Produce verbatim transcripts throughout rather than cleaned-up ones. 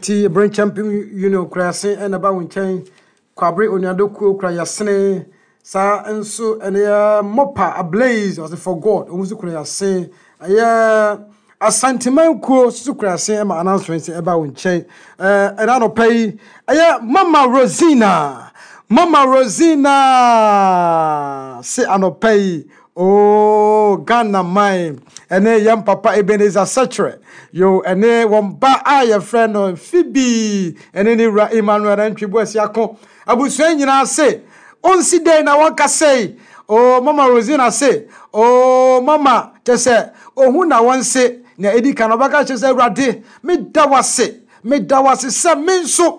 Ti brain champion union krase and about winchain kwabre onuadoku kra yasene sa enso ene ya mopa ablaze was for God omusu kra yasene aya asanteman kuo su krase ma announcement about winchain eh and I no pay aya Mama Rosina Mama Rosina say anopay oh Ghana mine ene yam papa Ebenezer Sachre yo ene womba aye friend no Phoebe ene ni ra Emmanuel Antwibo asiako abusua nyina say onsi day na wonka say oh Mama Rosina say oh mama te say ohu na wonse na edika no baka che say Awurade me dawase me dawase se me nso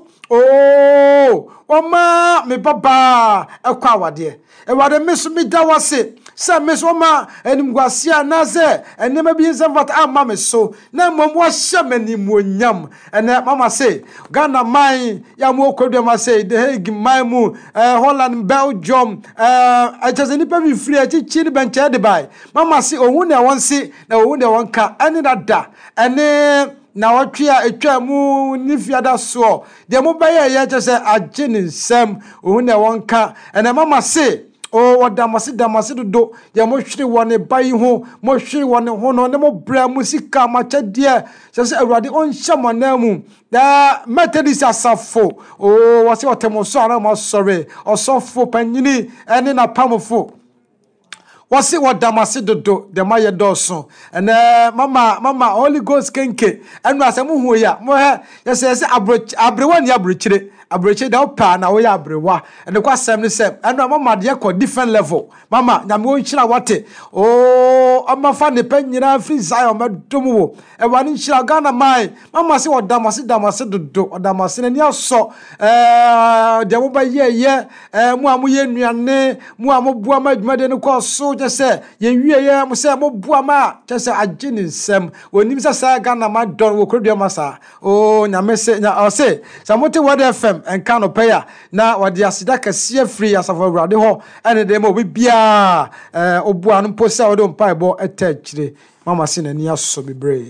oh oma me baba ekwa awade Awurade me so me dawase se me so ma enimguase anaze enema bi nsem vat amma me so na mom wo hye manimuonyam ene mama say Ghana man ya mo kodwa ma say the Hague man mu eh Holland Belgium eh ajazeni pa bi free achichi ni benche de bai mama say ohun na wonse na ohun na wonka ene dada ene na watwia etwa mu nifiada so de mo baye ye che say agye ni nsem ohun na wonka ene mama say oh wadamasi damasi do ya mo hwiri wone bai ho mo hwiri wone ho no ne mo bra musika ma chade se se Awurade on hyamana mu da Methodist asafo oh wase otemo so ara mo sorry osofo panyini ene na pamofo wasi wadamasi do de maye doso ene mama mama Holy Ghost kenke enu asemu hu ya mo he yese yese abrewa ni abrechire abreche da opa na wo ya abrewa ene kwa sem ne sem enu mama de ko different level mama nyame won hira wate oh amafa ne panyina free Zion medum wo e wani hira Ghana mai mama se wadamasi damasi do wadamasi ne aso eh de mo ba ye ye eh mu amu ye nuane mu amu bua madwuma de ne ko so je se ye wie ye mo se mo bua ma je se agye ni nsem onim se sa Ghana ma don wo krodua masa oh nyame se nya o se samote word F M en kano paya na wade asida kase free asafo Awurade ho ene de mo bibia eh obua no mpo se wode mpa ebo etachire mama se nani aso bebre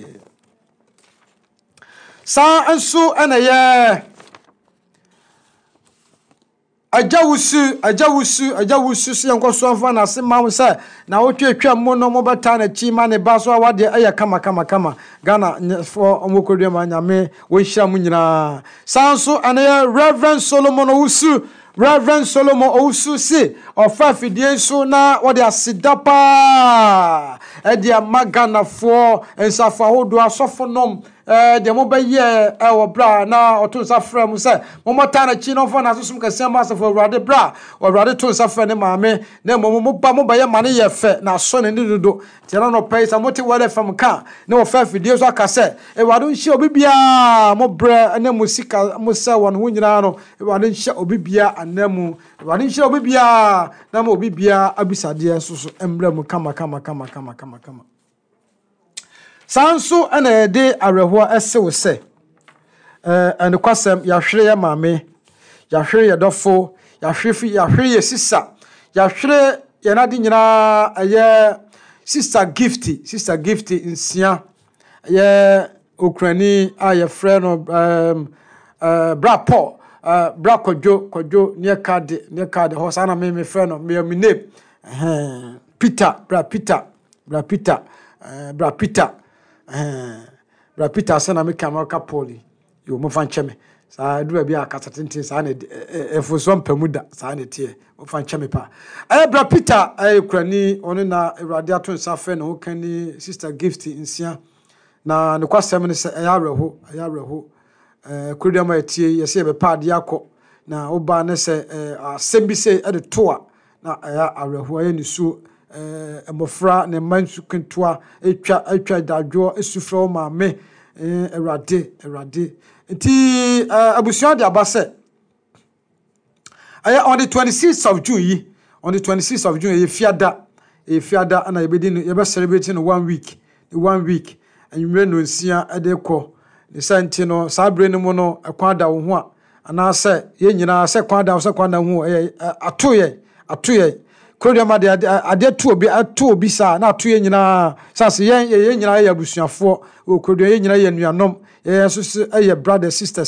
sa enso ene ye ajawusu ajawusu ajawusu se yankoso anfa na se mawo se na wotwetwa mo no mo beta na chi ma ne ba so awade aya kama kama kama Ghana for omokodua ma nyame wo hia mu nyina sanso ane Reverend Solomon Owusu Reverend Solomon Owusu se ofa fidie so na wode asidapa e dia magana for ensafo ahodo asofo nom eh de mo baye e wo bra na oto nsafra mu se mo mota na chi no fo na susum kase ma asafo Awurade bra Awurade to nsafra ne maame na mo mo ba mo baye mane ye fe na so ne dodo ti na no pay sa mo ti wale fam ka na wo fa fidie so akase e wado nhia obibia mo bra na musika mo se won ho nyina no e wado nhia obibia anamu e wado nhia obibia na mo obibia abisade soso embra mu kama kama kama kama kama kama sanso ene de areho esewo se eh ene kwasem ya hwere ya maame ya hwere ya dofo ya hwefi ya hwere ya sisa ya hwere ya nadi nyina eye sister gifty sister gifty nsia ye okrani aye frɛ no um uh bra Paul uh bra kojo kojo ne card ne card ho sana me me frɛ no me me name eh Peter bra Peter bra Peter uh bra Peter eh bra Peter sana me kamaka Pauli yo mo fan cheme sa du bia akasatintin sa na efoso mpamuda sa na tie mo fan cheme pa eh bra Peter eh kurani onu na Awurade ato nsafe na hokani sister Gift nsia na ne kwasem ne se ayareho ayareho eh kuria ma tie yese be pa de akọ na oba ne se asem bi se e de toa na aya areho aye nisu eh emofra ne mansu kentoa etwa etwa dadwo esufra o ma me eh Awurade Awurade ti abusuan de abase aya on the twenty-sixth of June yi on the twenty-sixth of June ye fiada e fiada ana ye be ye be celebrate in one week the one week anwumre no nsia e de kọ ne santi no sabre no mu no ekwada wo ho a ana se ye nyina se kwada se kwada ho atoye atoye kodia ma de ade to obi ato obi sa na atoye nyina sase ye ye nyina ye abusuafo o kodia ye nyina ye nuanom ye so ye brother sister